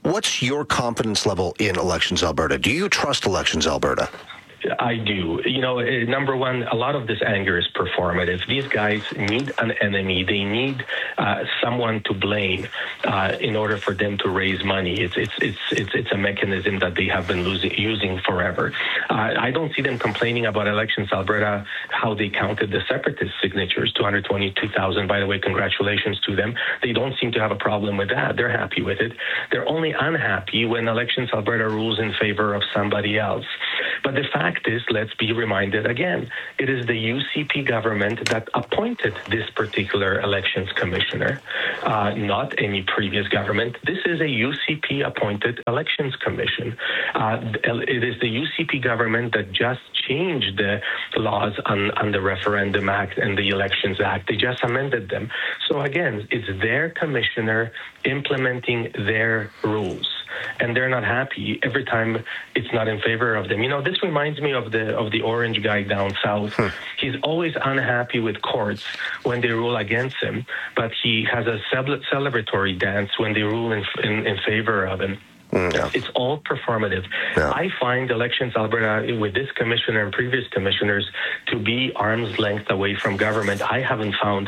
What's your confidence level in Elections Alberta? Do you trust Elections Alberta? I do. Number one, a lot of this anger is performative. These guys need an enemy. They need someone to blame in order for them to raise money. It's a mechanism that they have been using forever. I don't see them complaining about Elections Alberta, how they counted the separatist signatures, 222,000. By the way, congratulations to them. They don't seem to have a problem with that. They're happy with it. They're only unhappy when Elections Alberta rules in favor of somebody else. But the fact is, let's be reminded again, it is the UCP government that appointed this particular elections commissioner, not any previous government. This is a UCP-appointed elections commission. It is the UCP government that just changed the laws on the Referendum Act and the Elections Act. They just amended them. So again, it's their commissioner implementing their rules. And they're not happy every time it's not in favor of them. This reminds me of the orange guy down south. He's always unhappy with courts when they rule against him, but he has a celebratory dance when they rule in favor of him. Yeah. It's all performative. Yeah. I find Elections Alberta, with this commissioner and previous commissioners, to be arm's length away from government. I haven't found,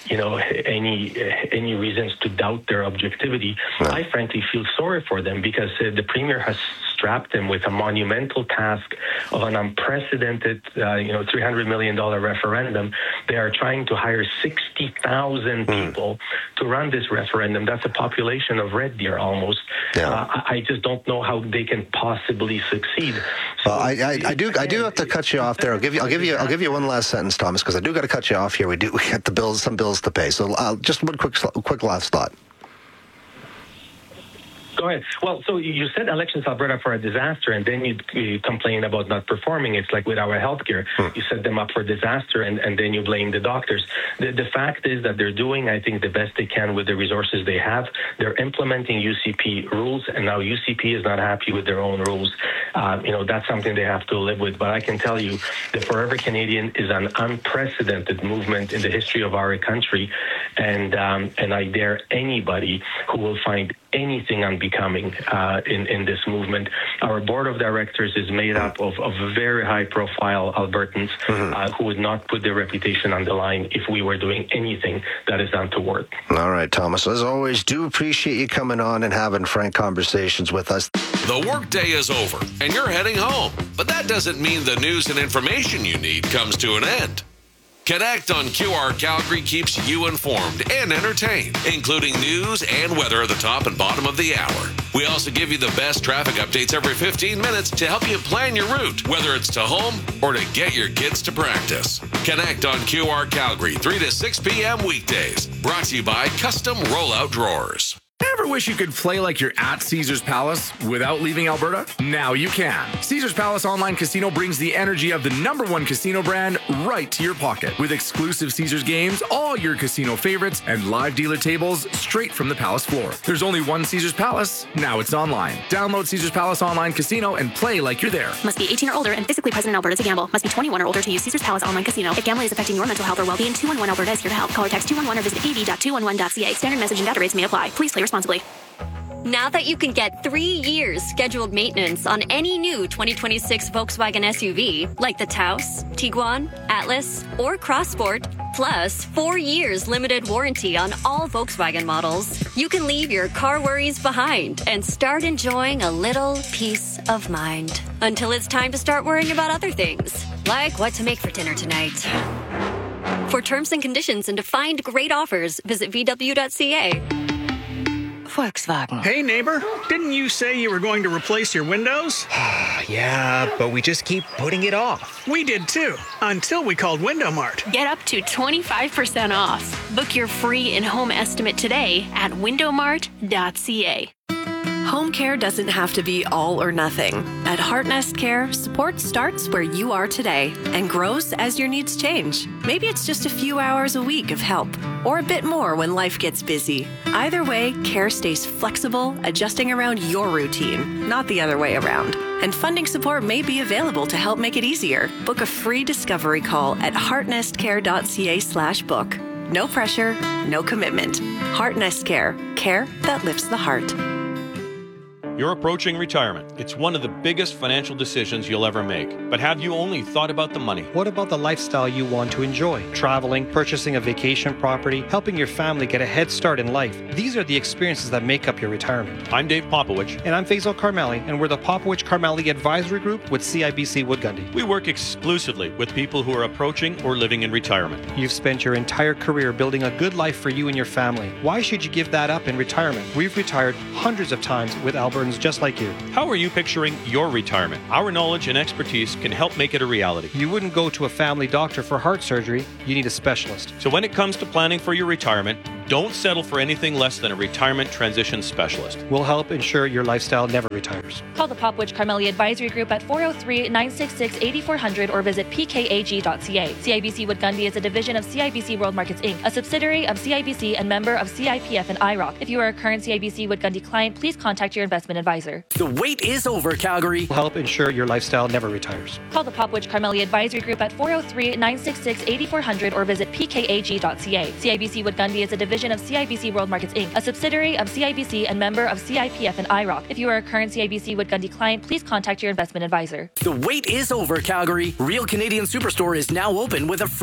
any reasons to doubt their objectivity. Yeah. I frankly feel sorry for them because the premier has strapped them with a monumental task of an unprecedented, $300 million referendum. They are trying to hire 60,000 people to run this referendum. That's a population of Red Deer almost. Yeah. I just don't know how they can possibly succeed. So I do have to cut you off there. I'll give you one last sentence, Thomas, because I do got to cut you off here. We got some bills to pay. So just one quick last thought. Go ahead. Well, so you said Elections Alberta for a disaster, and then you complain about not performing. It's like with our healthcare. You set them up for disaster, and then you blame the doctors. The fact is that they're doing, I think, the best they can with the resources they have. They're implementing UCP rules, and now UCP is not happy with their own rules. That's something they have to live with. But I can tell you, the Forever Canadian is an unprecedented movement in the history of our country, and I dare anybody who will find anything unbecoming in this movement. Our board of directors is made up of very high-profile Albertans who would not put their reputation on the line if we were doing anything that is untoward. All right, Thomas. As always, do appreciate you coming on and having frank conversations with us. The workday is over, and you're heading home. But that doesn't mean the news and information you need comes to an end. Connect on QR Calgary keeps you informed and entertained, including news and weather at the top and bottom of the hour. We also give you the best traffic updates every 15 minutes to help you plan your route, whether it's to home or to get your kids to practice. Connect on QR Calgary, 3 to 6 p.m. weekdays. Brought to you by Custom Rollout Drawers. Ever wish you could play like you're at Caesars Palace without leaving Alberta? Now you can. Caesars Palace Online Casino brings the energy of the #1 casino brand right to your pocket. With exclusive Caesars games, all your casino favorites, and live dealer tables straight from the Palace floor. There's only one Caesars Palace. Now it's online. Download Caesars Palace Online Casino and play like you're there. Must be 18 or older and physically present in Alberta to gamble. Must be 21 or older to use Caesars Palace Online Casino. If gambling is affecting your mental health or well-being, 211 Alberta is here to help. Call or text 211 or visit av.211.ca. Standard message and data rates may apply. Please play responsibly. Now that you can get 3 years scheduled maintenance on any new 2026 Volkswagen SUV, like the Taos, Tiguan, Atlas, or Crossport, plus 4 years limited warranty on all Volkswagen models, you can leave your car worries behind and start enjoying a little peace of mind. Until it's time to start worrying about other things, like what to make for dinner tonight. For terms and conditions and to find great offers, visit VW.ca. Volkswagen. Hey, neighbor, didn't you say you were going to replace your windows? Yeah, but we just keep putting it off. We did too, until we called Window Mart. Get up to 25% off. Book your free in-home estimate today at windowmart.ca. Home care doesn't have to be all or nothing. At Heartnest Care, support starts where you are today and grows as your needs change. Maybe it's just a few hours a week of help, or a bit more when life gets busy. Either way, care stays flexible, adjusting around your routine, not the other way around. And funding support may be available to help make it easier. Book a free discovery call at heartnestcare.ca/book. No pressure, no commitment. Heartnest Care. Care that lifts the heart. You're approaching retirement. It's one of the biggest financial decisions you'll ever make. But have you only thought about the money? What about the lifestyle you want to enjoy? Traveling, purchasing a vacation property, helping your family get a head start in life. These are the experiences that make up your retirement. I'm Dave Popowich. And I'm Faisal Karmali, and we're the Popowich Karmali Advisory Group with CIBC Wood Gundy. We work exclusively with people who are approaching or living in retirement. You've spent your entire career building a good life for you and your family. Why should you give that up in retirement? We've retired hundreds of times with Albertans just like you. How are you picturing your retirement? Our knowledge and expertise can help make it a reality. You wouldn't go to a family doctor for heart surgery. You need a specialist. So when it comes to planning for your retirement, don't settle for anything less than a retirement transition specialist. We'll help ensure your lifestyle never retires. Call the Popowich Karmali Advisory Group at 403-966-8400 or visit pkag.ca. CIBC Wood Gundy is a division of CIBC World Markets Inc., a subsidiary of CIBC and member of CIPF and IROC. If you are a current CIBC Wood Gundy client, please contact your investment advisor. The wait is over, Calgary. We'll help ensure your lifestyle never retires. Call the Popowich Karmali Advisory Group at 403-966-8400 or visit pkag.ca. CIBC Wood Gundy is a division of CIBC World Markets Inc., a subsidiary of CIBC and member of CIPF and IROC. If you are a current CIBC Wood Gundy client, please contact your investment advisor. The wait is over, Calgary. Real Canadian Superstore is now open with a